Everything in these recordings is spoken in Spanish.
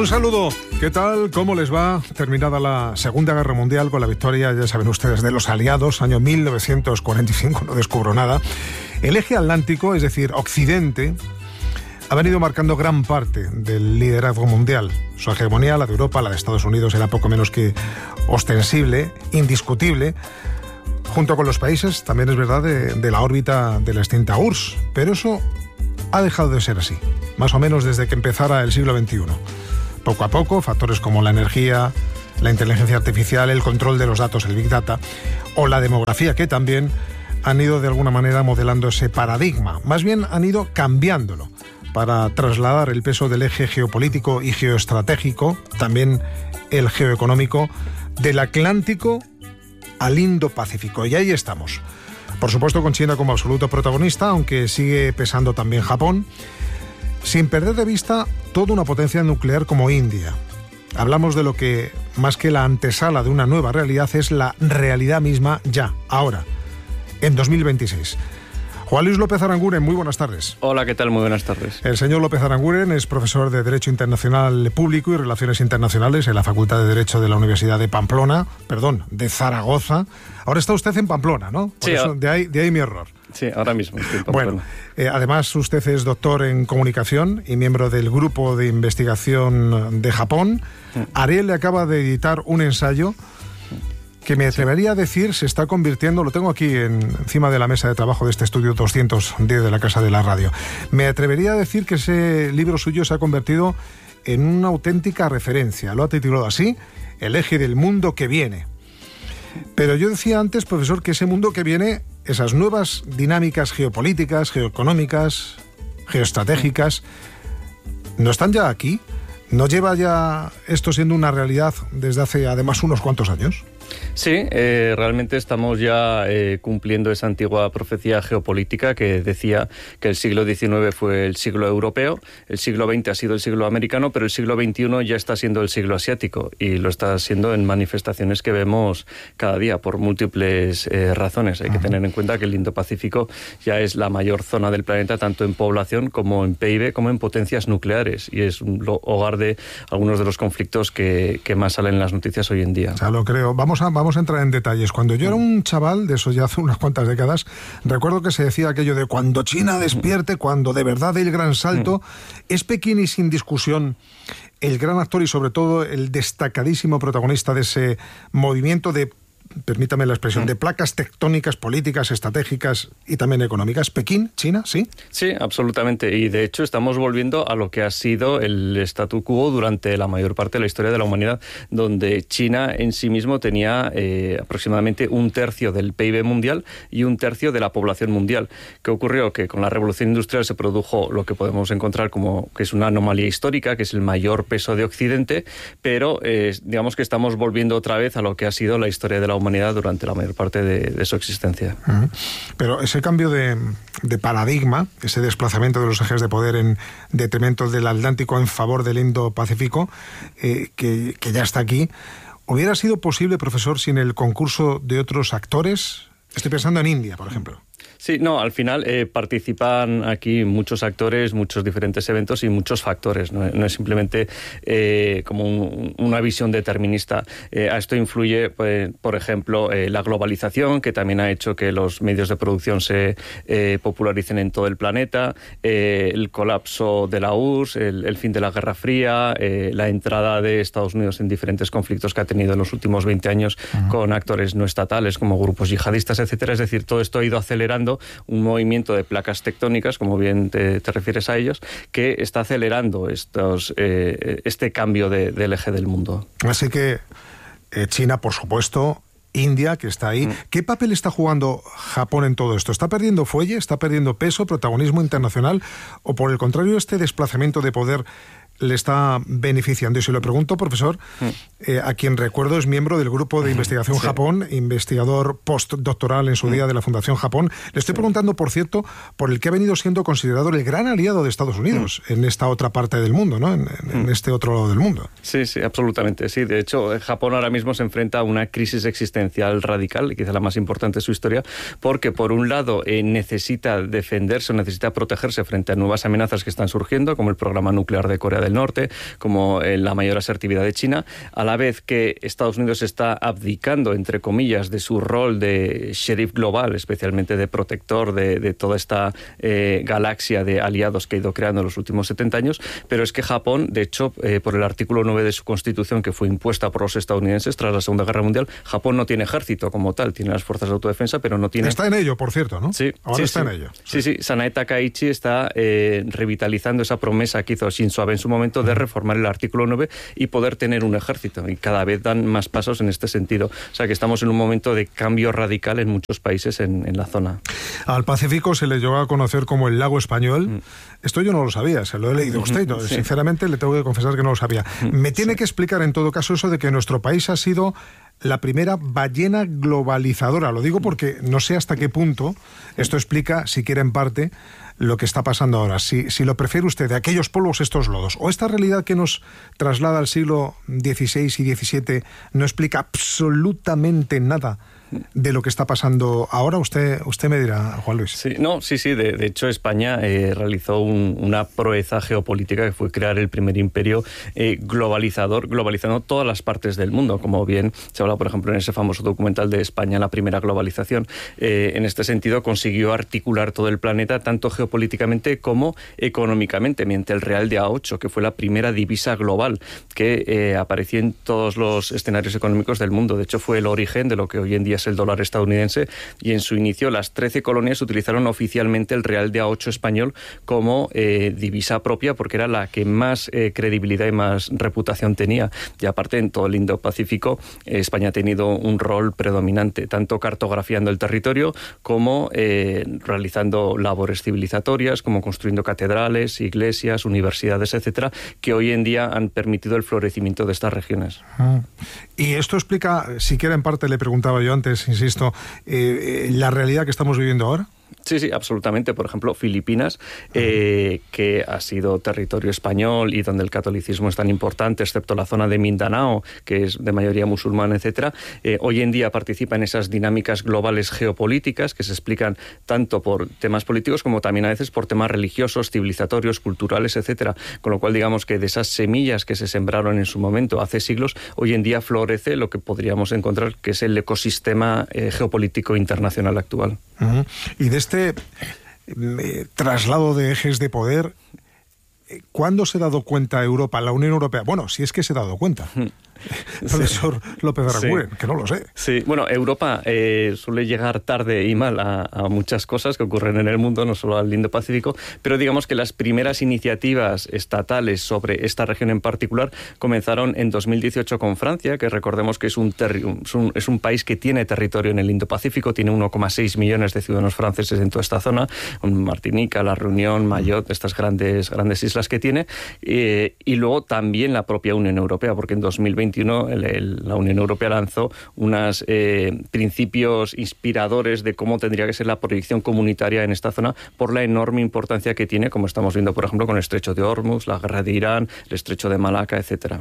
Un saludo, ¿qué tal? ¿Cómo les va? Terminada la Segunda Guerra Mundial con la victoria, ya saben ustedes, de los aliados, año 1945, no descubro nada. El eje atlántico, es decir, Occidente, ha venido marcando gran parte del liderazgo mundial. Su hegemonía, la de Europa, la de Estados Unidos, era poco menos que ostensible, indiscutible, junto con los países, también es verdad, de la órbita de la extinta URSS. Pero eso ha dejado de ser así, más o menos desde que empezara el siglo XXI. Poco a poco, factores como la energía, la inteligencia artificial, el control de los datos, el Big Data, o la demografía, que también han ido de alguna manera modelando ese paradigma. Más bien han ido cambiándolo para trasladar el peso del eje geopolítico y geoestratégico, también el geoeconómico, del Atlántico al Indo-Pacífico. Y ahí estamos. Por supuesto con China como absoluto protagonista, aunque sigue pesando también Japón, sin perder de vista toda una potencia nuclear como India. Hablamos de lo que, más que la antesala de una nueva realidad, es la realidad misma ya, ahora, en 2026. Juan Luis López Aranguren, muy buenas tardes. Hola, ¿qué tal? Muy buenas tardes. El señor López Aranguren es profesor de Derecho Internacional Público y Relaciones Internacionales en la Facultad de Derecho de la Universidad de Zaragoza. Ahora está usted en Pamplona, ¿no? Por eso, de ahí mi error. Sí, ahora mismo estoy en Pamplona. Bueno, además usted es doctor en comunicación y miembro del Grupo de Investigación de Japón. Ariel le acaba de editar un ensayo que me atrevería a decir se está convirtiendo, lo tengo aquí encima de la mesa de trabajo de este estudio 210 de la Casa de la Radio, me atrevería a decir que ese libro suyo se ha convertido en una auténtica referencia. Lo ha titulado así, El eje del mundo que viene. Pero yo decía antes, profesor, que ese mundo que viene, esas nuevas dinámicas geopolíticas, geoeconómicas, geoestratégicas, ¿no están ya aquí? ¿No lleva ya esto siendo una realidad desde hace además unos cuantos años? Sí, realmente estamos ya cumpliendo esa antigua profecía geopolítica que decía que el siglo XIX fue el siglo europeo, el siglo XX ha sido el siglo americano, pero el siglo XXI ya está siendo el siglo asiático y lo está siendo en manifestaciones que vemos cada día por múltiples razones. Hay que tener en cuenta que el Indo-Pacífico ya es la mayor zona del planeta, tanto en población como en PIB, como en potencias nucleares, y es un hogar de algunos de los conflictos que más salen en las noticias hoy en día. Ya lo creo. Vamos a entrar en detalles. Cuando yo era un chaval, de eso ya hace unas cuantas décadas, recuerdo que se decía aquello de cuando China despierte, cuando de verdad dé el gran salto. Es Pekín y sin discusión el gran actor y sobre todo el destacadísimo protagonista de ese movimiento de, permítame la expresión, de placas tectónicas, políticas, estratégicas y también económicas. ¿Pekín? ¿China? ¿Sí? Sí, absolutamente. Y de hecho estamos volviendo a lo que ha sido el statu quo durante la mayor parte de la historia de la humanidad, donde China en sí mismo tenía aproximadamente 1/3 del PIB mundial y 1/3 de la población mundial. ¿Qué ocurrió? Que con la revolución industrial se produjo lo que podemos encontrar como que es una anomalía histórica, que es el mayor peso de Occidente, pero digamos que estamos volviendo otra vez a lo que ha sido la historia de la humanidad durante la mayor parte de su existencia. Pero ese cambio de paradigma, ese desplazamiento de los ejes de poder en detrimento del Atlántico en favor del Indo-Pacífico, que ya está aquí, ¿hubiera sido posible, profesor, sin el concurso de otros actores? Estoy pensando en India, por ejemplo. Sí, no, al final participan aquí muchos actores, muchos diferentes eventos y muchos factores. No es simplemente como una visión determinista. A esto influye, pues, por ejemplo, la globalización, que también ha hecho que los medios de producción se popularicen en todo el planeta, el colapso de la URSS, el fin de la Guerra Fría, la entrada de Estados Unidos en diferentes conflictos que ha tenido en los últimos 20 años con actores no estatales como grupos yihadistas, etcétera. Es decir, todo esto ha ido acelerando un movimiento de placas tectónicas, como bien te refieres a ellos, que está acelerando este cambio del eje del mundo. Así que China, por supuesto, India, que está ahí. ¿Qué papel está jugando Japón en todo esto? ¿Está perdiendo fuelle? ¿Está perdiendo peso, protagonismo internacional? ¿O por el contrario, este desplazamiento de poder le está beneficiando? Y se lo pregunto, profesor, a quien recuerdo es miembro del Grupo de Investigación Japón, investigador postdoctoral en su día de la Fundación Japón. Le estoy preguntando, por cierto, por el que ha venido siendo considerado el gran aliado de Estados Unidos en esta otra parte del mundo, ¿no? En este otro lado del mundo. Sí, absolutamente. Sí, de hecho, Japón ahora mismo se enfrenta a una crisis existencial radical, quizá la más importante de su historia, porque por un lado necesita defenderse o necesita protegerse frente a nuevas amenazas que están surgiendo, como el programa nuclear de Corea del Norte, como la mayor asertividad de China, a la vez que Estados Unidos está abdicando, entre comillas, de su rol de sheriff global, especialmente de protector de toda esta galaxia de aliados que ha ido creando en los últimos 70 años, pero es que Japón, de hecho, por el artículo 9 de su Constitución, que fue impuesta por los estadounidenses tras la Segunda Guerra Mundial, Japón no tiene ejército como tal, tiene las fuerzas de autodefensa, pero no tiene... Está en ello, por cierto, ¿no? Sí. Ahora está en ello. Sí. Sanae Takaichi está revitalizando esa promesa que hizo Shinzo Abe en su momento de reformar el artículo 9 y poder tener un ejército, y cada vez dan más pasos en este sentido. O sea que estamos en un momento de cambio radical en muchos países en la zona. Al Pacífico se le llegó a conocer como el lago español. Esto yo no lo sabía, se lo he leído a usted. Sí. Sinceramente le tengo que confesar que no lo sabía. Me tiene que explicar en todo caso eso de que nuestro país ha sido la primera ballena globalizadora. Lo digo porque no sé hasta qué punto esto explica, si quiere en parte, lo que está pasando ahora. Si lo prefiere usted, de aquellos polvos estos lodos, o esta realidad que nos traslada al siglo XVI y XVII no explica absolutamente nada de lo que está pasando ahora, usted me dirá, Juan Luis. Sí, de hecho España realizó una proeza geopolítica que fue crear el primer imperio globalizador, globalizando todas las partes del mundo, como bien se habla, por ejemplo, en ese famoso documental de España, la primera globalización. En este sentido consiguió articular todo el planeta, tanto geopolíticamente como económicamente, mediante el Real de A8, que fue la primera divisa global que apareció en todos los escenarios económicos del mundo. De hecho, fue el origen de lo que hoy en día es el dólar estadounidense, y en su inicio las 13 colonias utilizaron oficialmente el Real de A8 español como divisa propia, porque era la que más credibilidad y más reputación tenía. Y aparte, en todo el Indo-Pacífico, España ha tenido un rol predominante, tanto cartografiando el territorio como realizando labores civilizatorias, como construyendo catedrales, iglesias, universidades, etcétera, que hoy en día han permitido el florecimiento de estas regiones. Y esto explica, si quiera en parte, le preguntaba yo antes, insisto, la realidad que estamos viviendo ahora. Sí, absolutamente. Por ejemplo, Filipinas, que ha sido territorio español y donde el catolicismo es tan importante, excepto la zona de Mindanao, que es de mayoría musulmana, etcétera, hoy en día participa en esas dinámicas globales geopolíticas que se explican tanto por temas políticos como también a veces por temas religiosos, civilizatorios, culturales, etcétera. Con lo cual, digamos que de esas semillas que se sembraron en su momento, hace siglos, hoy en día florece lo que podríamos encontrar que es el ecosistema geopolítico internacional actual. Y de este traslado de ejes de poder, ¿cuándo se ha dado cuenta Europa, la Unión Europea? Bueno, si es que se ha dado cuenta. Profesor López Aragüen, que no lo sé. Sí, bueno, Europa suele llegar tarde y mal a muchas cosas que ocurren en el mundo, no solo al Indo-Pacífico, pero digamos que las primeras iniciativas estatales sobre esta región en particular comenzaron en 2018 con Francia, que recordemos que es un país que tiene territorio en el Indo-Pacífico, tiene 1,6 millones de ciudadanos franceses en toda esta zona, Martinica, La Reunión, Mayotte, estas grandes islas que tiene, y luego también la propia Unión Europea, porque en 2021 la Unión Europea lanzó unos principios inspiradores de cómo tendría que ser la proyección comunitaria en esta zona por la enorme importancia que tiene, como estamos viendo, por ejemplo, con el estrecho de Hormuz, la guerra de Irán, el estrecho de Malaca, etcétera.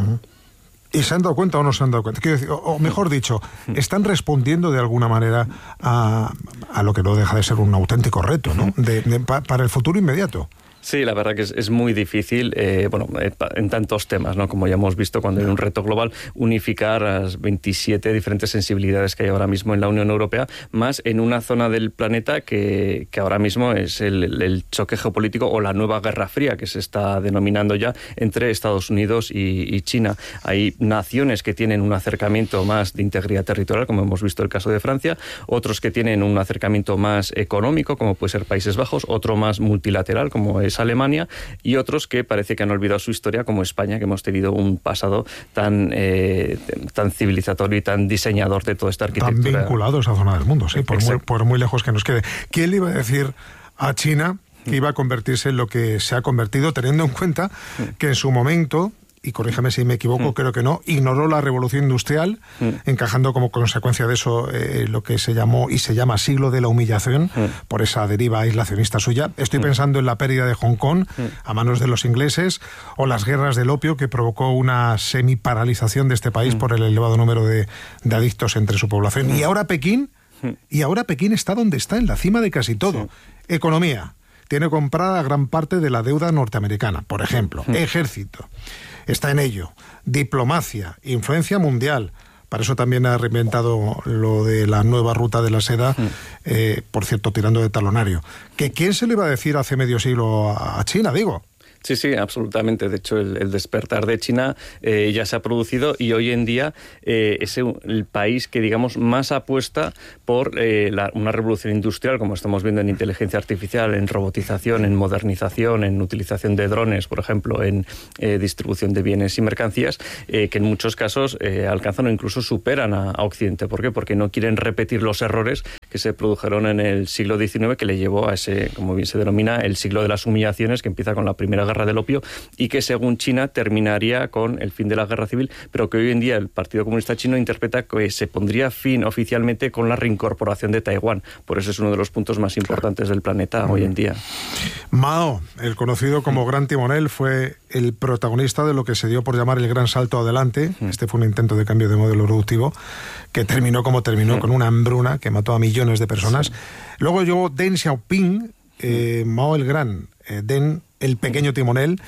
¿Y se han dado cuenta o no se han dado cuenta? Quiero decir, o mejor dicho, ¿están respondiendo de alguna manera a lo que no deja de ser un auténtico reto, ¿no? Para el futuro inmediato? Sí, la verdad que es muy difícil, en tantos temas, ¿no? Como ya hemos visto, cuando hay un reto global, unificar las 27 diferentes sensibilidades que hay ahora mismo en la Unión Europea, más en una zona del planeta que ahora mismo es el choque geopolítico o la nueva Guerra Fría, que se está denominando ya entre Estados Unidos y China. Hay naciones que tienen un acercamiento más de integridad territorial, como hemos visto el caso de Francia, otros que tienen un acercamiento más económico, como puede ser Países Bajos, otro más multilateral, como es Alemania, y otros que parece que han olvidado su historia, como España, que hemos tenido un pasado tan civilizatorio y tan diseñador de toda esta arquitectura. Tan vinculado a esa zona del mundo, sí, por muy lejos que nos quede. ¿Quién le iba a decir a China que iba a convertirse en lo que se ha convertido, teniendo en cuenta que en su momento, y corríjame si me equivoco, creo que no, ignoró la revolución industrial, encajando como consecuencia de eso lo que se llamó y se llama siglo de la humillación, por esa deriva aislacionista suya? Estoy pensando en la pérdida de Hong Kong a manos de los ingleses, o las guerras del opio, que provocó una semiparalización de este país por el elevado número de adictos entre su población. Y ahora Pekín está donde está, en la cima de casi todo. Economía, tiene comprada gran parte de la deuda norteamericana, por ejemplo. Ejército, está en ello. Diplomacia, influencia mundial. Para eso también ha reinventado lo de la nueva ruta de la seda, por cierto, tirando de talonario. ¿Que quién se lo iba a decir hace medio siglo a China, digo? Sí, sí, absolutamente. De hecho, el despertar de China ya se ha producido y hoy en día es el país que, digamos, más apuesta por una revolución industrial, como estamos viendo en inteligencia artificial, en robotización, en modernización, en utilización de drones, por ejemplo, en distribución de bienes y mercancías, que en muchos casos alcanzan o incluso superan a Occidente. ¿Por qué? Porque no quieren repetir los errores que se produjeron en el siglo XIX, que le llevó a ese, como bien se denomina, el siglo de las humillaciones, que empieza con la Primera Guerra del Opio y que según China terminaría con el fin de la guerra civil, pero que hoy en día el Partido Comunista Chino interpreta que se pondría fin oficialmente con la reincorporación de Taiwán. Por eso es uno de los puntos más importantes del planeta hoy en día. Mao, el conocido como Gran Timonel, fue el protagonista de lo que se dio por llamar el Gran Salto Adelante. Este fue un intento de cambio de modelo productivo que terminó como terminó, con una hambruna que mató a millones de personas. Luego llegó Deng Xiaoping, Mao el Gran, Deng el pequeño timonel.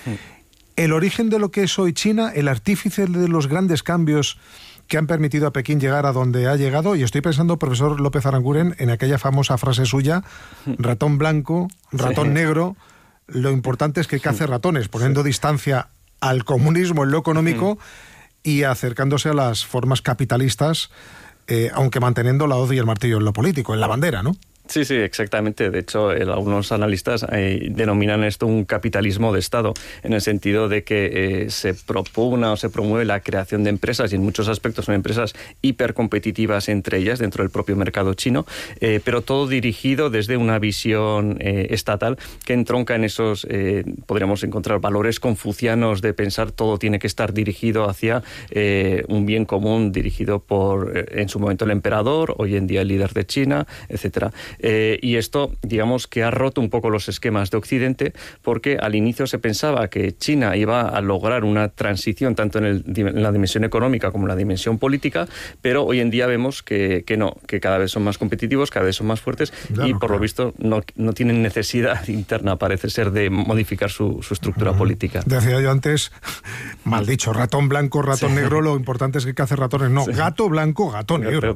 El origen de lo que es hoy China, el artífice de los grandes cambios que han permitido a Pekín llegar a donde ha llegado, y estoy pensando, profesor López Aranguren, en aquella famosa frase suya, ratón blanco, ratón negro, lo importante es que cace ratones, poniendo distancia al comunismo en lo económico y acercándose a las formas capitalistas, aunque manteniendo la hoz y el martillo en lo político, en la bandera, ¿no? Sí, sí, exactamente. De hecho, algunos analistas denominan esto un capitalismo de Estado, en el sentido de que se propugna o se promueve la creación de empresas, y en muchos aspectos son empresas hipercompetitivas entre ellas, dentro del propio mercado chino, pero todo dirigido desde una visión estatal que entronca en esos, podríamos encontrar valores confucianos de pensar todo tiene que estar dirigido hacia un bien común, dirigido por, en su momento, el emperador, hoy en día el líder de China, etcétera. Y esto, digamos, que ha roto un poco los esquemas de Occidente, porque al inicio se pensaba que China iba a lograr una transición tanto en la dimensión económica como en la dimensión política, pero hoy en día vemos que no, que cada vez son más competitivos, cada vez son más fuertes, y por lo visto no tienen necesidad interna, parece ser, de modificar su estructura política. Decía yo antes, mal dicho, ratón blanco, ratón negro, lo importante es que cace ratones. No, gato blanco, gato negro.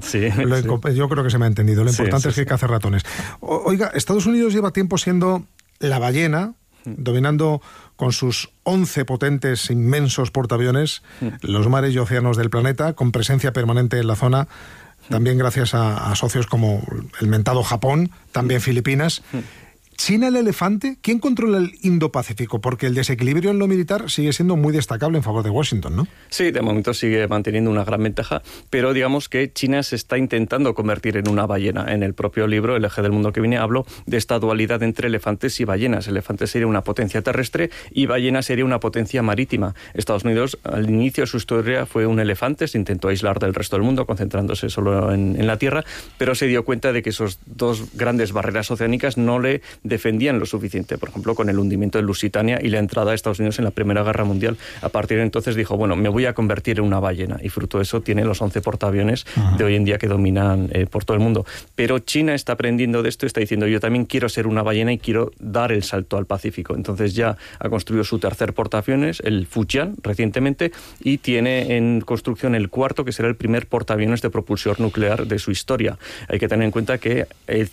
Yo creo que se me ha entendido. Lo importante es que cace ratones. Oiga, Estados Unidos lleva tiempo siendo la ballena, dominando con sus 11 potentes, inmensos portaaviones los mares y océanos del planeta, con presencia permanente en la zona, también gracias a socios como el mentado Japón, también Filipinas. ¿China el elefante? ¿Quién controla el Indo-Pacífico? Porque el desequilibrio en lo militar sigue siendo muy destacable en favor de Washington, ¿no? Sí, de momento sigue manteniendo una gran ventaja, pero digamos que China se está intentando convertir en una ballena. En el propio libro, El eje del mundo que viene, hablo de esta dualidad entre elefantes y ballenas. Elefante sería una potencia terrestre y ballena sería una potencia marítima. Estados Unidos, al inicio de su historia, fue un elefante, se intentó aislar del resto del mundo, concentrándose solo en la tierra, pero se dio cuenta de que esos dos grandes barreras oceánicas no le defendían lo suficiente, por ejemplo, con el hundimiento de Lusitania y la entrada de Estados Unidos en la Primera Guerra Mundial. A partir de entonces dijo, bueno, me voy a convertir en una ballena, y fruto de eso tiene los 11 portaaviones de hoy en día que dominan por todo el mundo. Pero China está aprendiendo de esto y está diciendo, yo también quiero ser una ballena y quiero dar el salto al Pacífico. Entonces ya ha construido su tercer portaaviones, el Fujian, recientemente, y tiene en construcción el cuarto, que será el primer portaaviones de propulsión nuclear de su historia. Hay que tener en cuenta que el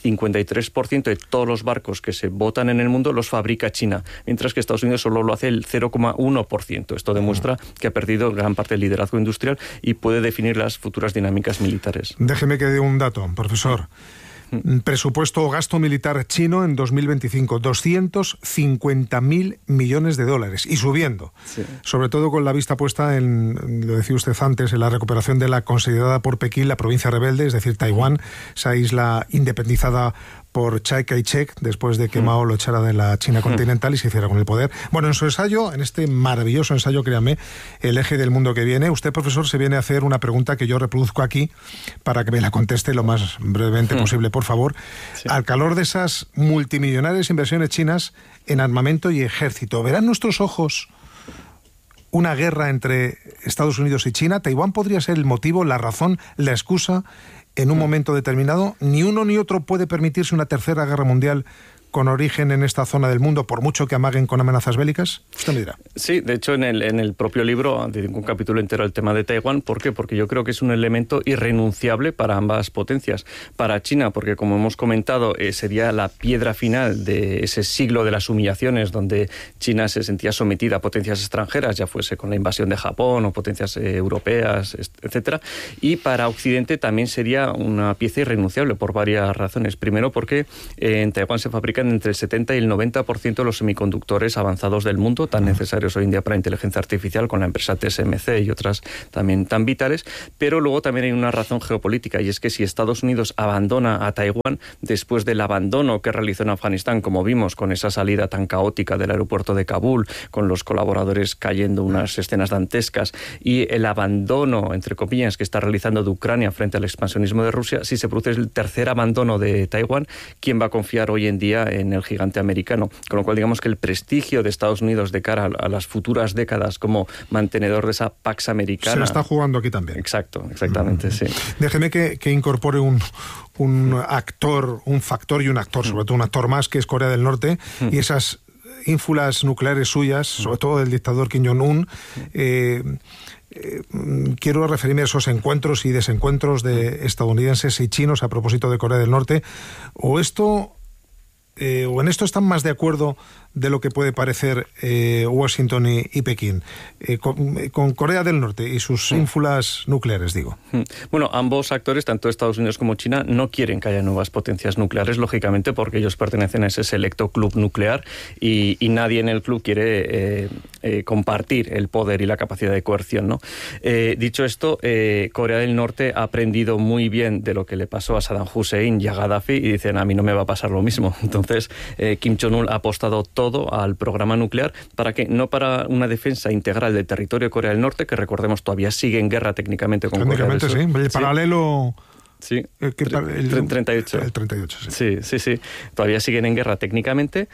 53% de todos los barcos que se botan en el mundo los fabrica China, mientras que Estados Unidos solo lo hace el 0,1%. Esto demuestra que ha perdido gran parte del liderazgo industrial y puede definir las futuras dinámicas militares. Déjeme que dé un dato, profesor. Presupuesto o gasto militar chino en 2025, 250.000 millones de dólares, y subiendo. Sí. Sobre todo con la vista puesta en, lo decía usted antes, en la recuperación de la considerada por Pekín la provincia rebelde, es decir, Taiwán, esa isla independizada por Chiang Kai-shek, después de que Mao lo echara de la China continental y se hiciera con el poder. Bueno, en su ensayo, en este maravilloso ensayo, créame, El eje del mundo que viene, usted, profesor, se viene a hacer una pregunta que yo reproduzco aquí para que me la conteste lo más brevemente posible, por favor. Sí. Al calor de esas multimillonarias inversiones chinas en armamento y ejército, ¿verán nuestros ojos una guerra entre Estados Unidos y China? ¿Taiwán podría ser el motivo, la razón, la excusa en un momento determinado? Ni uno ni otro puede permitirse una tercera guerra mundial con origen en esta zona del mundo, por mucho que amaguen con amenazas bélicas? Usted me dirá. Sí, de hecho en el propio libro dedico un capítulo entero al tema de Taiwán. ¿Por qué? Porque yo creo que es un elemento irrenunciable para ambas potencias. Para China, porque como hemos comentado, sería la piedra final de ese siglo de las humillaciones, donde China se sentía sometida a potencias extranjeras, ya fuese con la invasión de Japón o potencias europeas, etcétera. Y para Occidente también sería una pieza irrenunciable por varias razones. Primero, porque en Taiwán se fabrican entre el 70 y el 90% de los semiconductores avanzados del mundo, tan necesarios hoy en día para inteligencia artificial, con la empresa TSMC y otras también tan vitales. Pero luego también hay una razón geopolítica, y es que si Estados Unidos abandona a Taiwán después del abandono que realizó en Afganistán, como vimos con esa salida tan caótica del aeropuerto de Kabul, con los colaboradores cayendo, unas escenas dantescas, y el abandono, entre comillas, que está realizando de Ucrania frente al expansionismo de Rusia, si se produce el tercer abandono de Taiwán, ¿quién va a confiar hoy en día en el gigante americano? Con lo cual, digamos que el prestigio de Estados Unidos de cara a las futuras décadas como mantenedor de esa Pax Americana... Se la está jugando aquí también. Exacto, exactamente, sí. Déjeme que incorpore un actor, un factor y un actor, sobre todo un actor más, que es Corea del Norte, y esas ínfulas nucleares suyas, sobre todo del dictador Kim Jong-un. Quiero referirme a esos encuentros y desencuentros de estadounidenses y chinos a propósito de Corea del Norte. O en esto están más de acuerdo de lo que puede parecer Washington y Pekín, con Corea del Norte y sus ínfulas nucleares, digo. Bueno, ambos actores, tanto Estados Unidos como China, no quieren que haya nuevas potencias nucleares, lógicamente, porque ellos pertenecen a ese selecto club nuclear y nadie en el club quiere compartir el poder y la capacidad de coerción, ¿no? Dicho esto, Corea del Norte ha aprendido muy bien de lo que le pasó a Saddam Hussein y a Gaddafi, y dicen, a mí no me va a pasar lo mismo. Entonces, Kim Jong-un ha apostado todo al programa nuclear para una defensa integral del territorio de Corea del Norte, que recordemos todavía sigue en guerra técnicamente con Corea del Sur. Sí, el paralelo... Sí, el 38. El 38, sí. Sí. Todavía siguen en guerra técnicamente,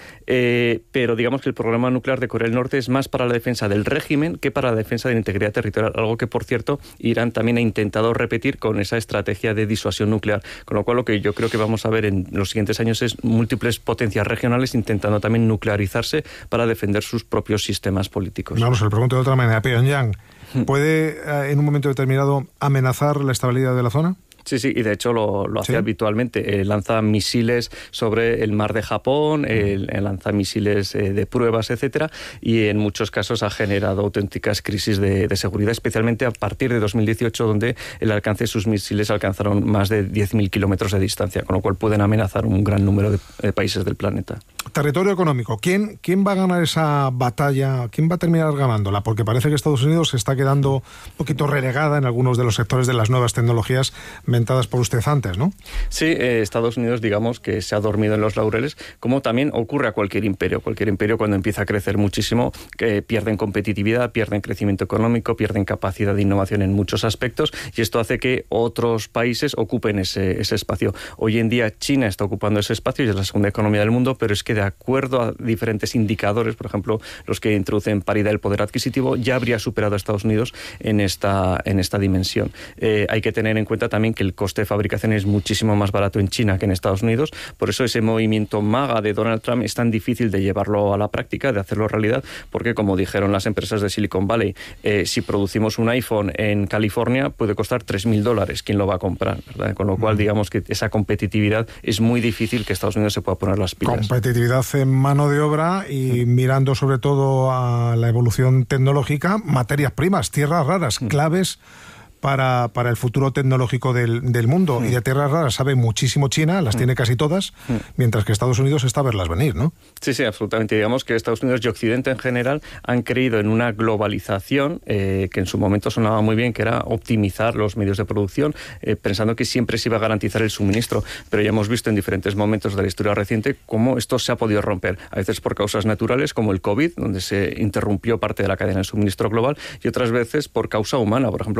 pero digamos que el programa nuclear de Corea del Norte es más para la defensa del régimen que para la defensa de la integridad territorial, algo que, por cierto, Irán también ha intentado repetir con esa estrategia de disuasión nuclear, con lo cual lo que yo creo que vamos a ver en los siguientes años es múltiples potencias regionales intentando también nuclearizarse para defender sus propios sistemas políticos. Vamos, le pregunto de otra manera. Pyongyang, ¿puede en un momento determinado amenazar la estabilidad de la zona? Sí, y de hecho lo hace habitualmente. Lanza misiles sobre el mar de Japón, lanza misiles de pruebas, etcétera, y en muchos casos ha generado auténticas crisis de seguridad, especialmente a partir de 2018, donde el alcance de sus misiles alcanzaron más de 10.000 kilómetros de distancia, con lo cual pueden amenazar un gran número de países del planeta. Territorio económico. ¿Quién va a ganar esa batalla? ¿Quién va a terminar ganándola? Porque parece que Estados Unidos se está quedando un poquito relegada en algunos de los sectores de las nuevas tecnologías mentadas por usted antes, ¿no? Sí, Estados Unidos, digamos que se ha dormido en los laureles, como también ocurre a cualquier imperio. Cualquier imperio, cuando empieza a crecer muchísimo, pierden competitividad, pierden crecimiento económico, pierden capacidad de innovación en muchos aspectos, y esto hace que otros países ocupen ese espacio. Hoy en día China está ocupando ese espacio y es la segunda economía del mundo, pero es que de acuerdo a diferentes indicadores, por ejemplo, los que introducen paridad del poder adquisitivo, ya habría superado a Estados Unidos en esta dimensión. Hay que tener en cuenta también que el coste de fabricación es muchísimo más barato en China que en Estados Unidos, por eso ese movimiento MAGA de Donald Trump es tan difícil de llevarlo a la práctica, de hacerlo realidad, porque como dijeron las empresas de Silicon Valley, si producimos un iPhone en California puede costar $3.000, ¿quién lo va a comprar? ¿Verdad? Con lo cual, digamos que esa competitividad es muy difícil que Estados Unidos se pueda poner las pilas. Competitividad en mano de obra y mirando sobre todo a la evolución tecnológica, materias primas, tierras raras, claves para el futuro tecnológico del mundo. Y de tierras raras sabe muchísimo China, las tiene casi todas, mientras que Estados Unidos está a verlas venir, ¿no? Sí, absolutamente. Digamos que Estados Unidos y Occidente en general han creído en una globalización que en su momento sonaba muy bien, que era optimizar los medios de producción, pensando que siempre se iba a garantizar el suministro. Pero ya hemos visto en diferentes momentos de la historia reciente cómo esto se ha podido romper, a veces por causas naturales, como el COVID, donde se interrumpió parte de la cadena de suministro global, y otras veces por causa humana, por ejemplo, la guerra de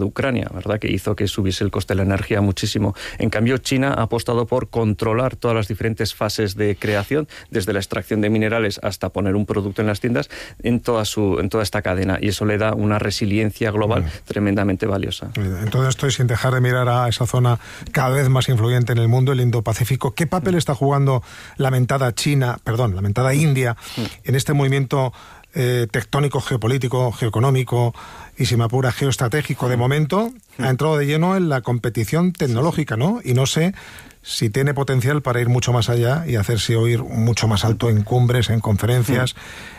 de Ucrania, ¿verdad?, que hizo que subiese el coste de la energía muchísimo. En cambio, China ha apostado por controlar todas las diferentes fases de creación, desde la extracción de minerales hasta poner un producto en las tiendas, en toda esta cadena, y eso le da una resiliencia global tremendamente valiosa. Entonces estoy sin dejar de mirar a esa zona cada vez más influyente en el mundo, el Indo-Pacífico. ¿Qué papel está jugando la mentada India en este movimiento tectónico, geopolítico, geoeconómico y, si me apura, geoestratégico? De momento ha entrado de lleno en la competición tecnológica, ¿no? Y no sé si tiene potencial para ir mucho más allá y hacerse oír mucho más alto en cumbres, en conferencias,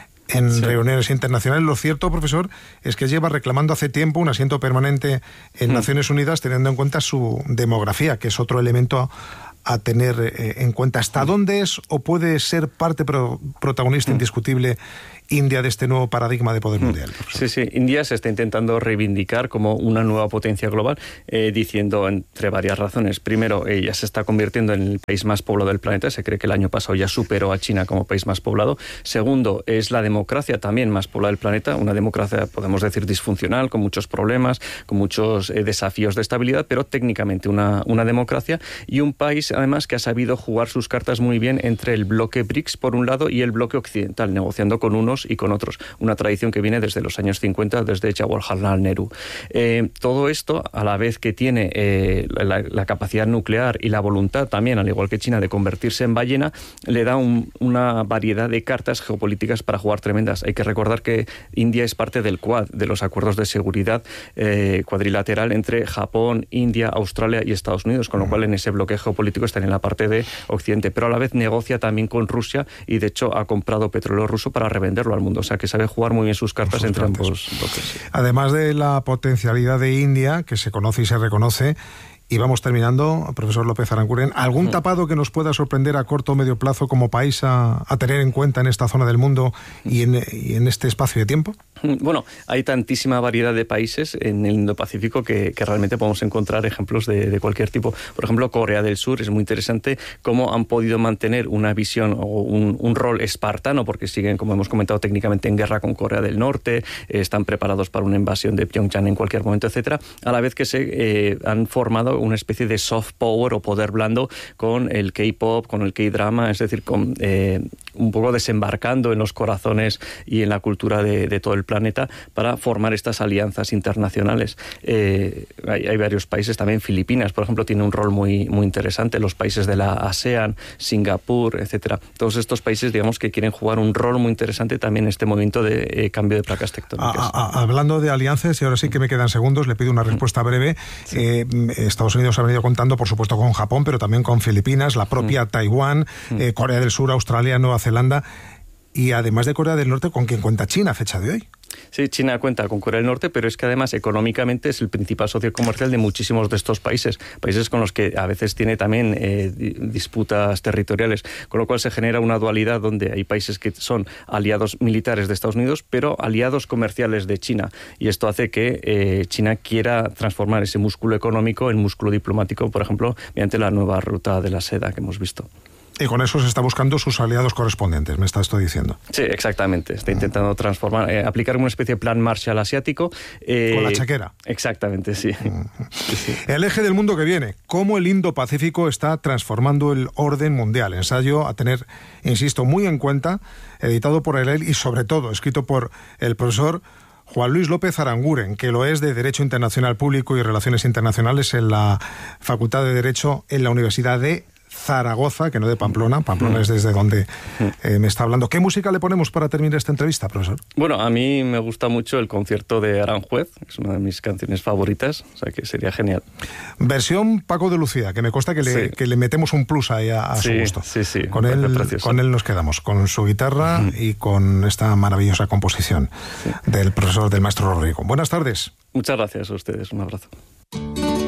en reuniones internacionales. Lo cierto, profesor, es que lleva reclamando hace tiempo un asiento permanente en Naciones Unidas, teniendo en cuenta su demografía, que es otro elemento a tener en cuenta. ¿Hasta dónde es o puede ser parte protagonista indiscutible India de este nuevo paradigma de poder mundial? Sí, India se está intentando reivindicar como una nueva potencia global, diciendo, entre varias razones. Primero, ella se está convirtiendo en el país más poblado del planeta. Se cree que el año pasado ya superó a China como país más poblado. Segundo, es la democracia también más poblada del planeta. Una democracia, podemos decir, disfuncional, con muchos problemas, con muchos desafíos de estabilidad, pero técnicamente una democracia, y un país, además, que ha sabido jugar sus cartas muy bien entre el bloque BRICS, por un lado, y el bloque occidental, negociando con unos y con otros. Una tradición que viene desde los años 50, desde Jawaharlal Nehru. Todo esto, a la vez que tiene la capacidad nuclear y la voluntad también, al igual que China, de convertirse en ballena, le da una variedad de cartas geopolíticas para jugar tremendas. Hay que recordar que India es parte del Quad, de los acuerdos de seguridad cuadrilateral entre Japón, India, Australia y Estados Unidos, con lo cual en ese bloque geopolítico están en la parte de Occidente, pero a la vez negocia también con Rusia y, de hecho, ha comprado petróleo ruso para revenderlo al mundo. O sea, que sabe jugar muy bien sus cartas entre ambos bloques. Además de la potencialidad de India, que se conoce y se reconoce, y vamos terminando, profesor López Aranguren, ¿algún tapado que nos pueda sorprender a corto o medio plazo como país a tener en cuenta en esta zona del mundo y en este espacio de tiempo? Bueno, hay tantísima variedad de países en el Indo-Pacífico que realmente podemos encontrar ejemplos de cualquier tipo. Por ejemplo, Corea del Sur es muy interesante cómo han podido mantener una visión o un rol espartano, porque siguen, como hemos comentado, técnicamente en guerra con Corea del Norte, están preparados para una invasión de Pyongyang en cualquier momento, etcétera, a la vez que se han formado una especie de soft power o poder blando con el K-pop, con el K-drama, es decir, con un poco desembarcando en los corazones y en la cultura de todo el planeta para formar estas alianzas internacionales. Hay varios países, también Filipinas, por ejemplo, tiene un rol muy, muy interesante, los países de la ASEAN, Singapur, etcétera. Todos estos países, digamos, que quieren jugar un rol muy interesante también en este movimiento de cambio de placas tectónicas. Hablando de alianzas, y ahora sí que me quedan segundos, le pido una respuesta breve. Sí. Estados Unidos ha venido contando, por supuesto, con Japón, pero también con Filipinas, la propia Taiwán, Corea del Sur, Australia, Nueva Zelanda, y además de Corea del Norte, ¿con quién cuenta China a fecha de hoy? Sí, China cuenta con Corea del Norte, pero es que además económicamente es el principal socio comercial de muchísimos de estos países con los que a veces tiene también disputas territoriales, con lo cual se genera una dualidad donde hay países que son aliados militares de Estados Unidos, pero aliados comerciales de China, y esto hace que China quiera transformar ese músculo económico en músculo diplomático, por ejemplo, mediante la nueva ruta de la seda que hemos visto. Y con eso se está buscando sus aliados correspondientes, me está esto diciendo. Sí, exactamente. Está intentando transformar, aplicar una especie de plan Marshall asiático. Con la chequera. Exactamente, sí. Sí. El eje del mundo que viene, cómo el Indo-Pacífico está transformando el orden mundial. Ensayo a tener, insisto, muy en cuenta, editado por él y sobre todo escrito por el profesor Juan Luis López Aranguren, que lo es de Derecho Internacional Público y Relaciones Internacionales en la Facultad de Derecho en la Universidad de Zaragoza, que no de Pamplona. Pamplona es desde donde me está hablando. ¿Qué música le ponemos para terminar esta entrevista, profesor? Bueno, a mí me gusta mucho el concierto de Aranjuez, es una de mis canciones favoritas, o sea que sería genial. Versión Paco de Lucía, que me consta que le metemos un plus ahí a su gusto. Sí. Con él nos quedamos, con su guitarra y con esta maravillosa composición del profesor, del maestro Rodrigo. Buenas tardes. Muchas gracias a ustedes, un abrazo.